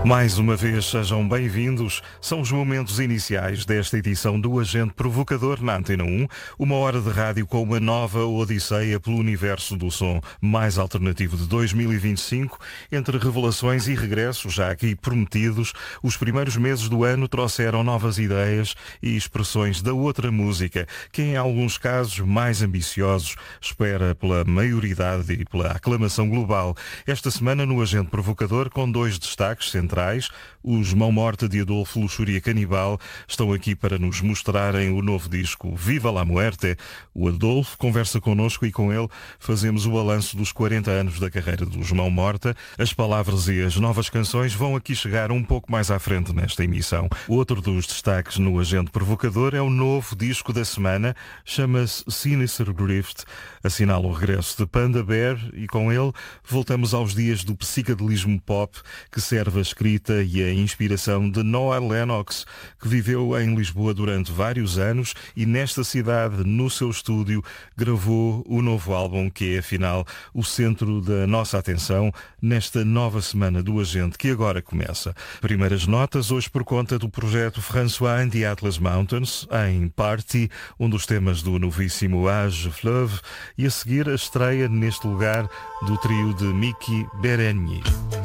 Mais uma vez, sejam bem-vindos. São os momentos iniciais desta edição do Agente Provocador na Antena 1, uma hora de rádio com uma nova odisseia pelo universo do som mais alternativo de 2025. Entre revelações e regressos já aqui prometidos, os primeiros meses do ano trouxeram novas ideias e expressões da outra música, que em alguns casos mais ambiciosos espera pela maioridade e pela aclamação global. Esta semana no Agente Provocador, com dois destaques centrais. Os Mão Morta de Adolfo Luxúria Canibal estão aqui para nos mostrarem o novo disco Viva la Muerte. O Adolfo conversa connosco e com ele fazemos o balanço dos 40 anos da carreira dos Mão Morta. As palavras e as novas canções vão aqui chegar um pouco mais à frente nesta emissão. Outro dos destaques no Agente Provocador é o novo disco da semana, chama-se Sinister Drift, assinala o regresso de Panda Bear e com ele voltamos aos dias do psicadelismo pop que serve a escrita e a inspiração de Noah Lennox, que viveu em Lisboa durante vários anos e nesta cidade, no seu estúdio, gravou o novo álbum que é, afinal, o centro da nossa atenção nesta nova semana do Agente que agora começa. Primeiras notas hoje por conta do projeto François and the Atlas Mountains, em Party, um dos temas do novíssimo Age Fleuve, e a seguir a estreia neste lugar do trio de Mickey Berenier.